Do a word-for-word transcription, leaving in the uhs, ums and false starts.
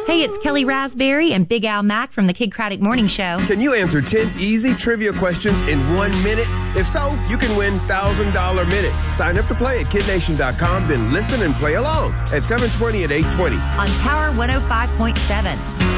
Hey, it's Kelly Raspberry and Big Al Mack from the Kid Craddock Morning Show. Can you answer ten easy trivia questions in one minute? If so, you can win one thousand dollars Minute. Sign up to play at kid nation dot com, then listen and play along at seven twenty and eight twenty. On Power one oh five point seven.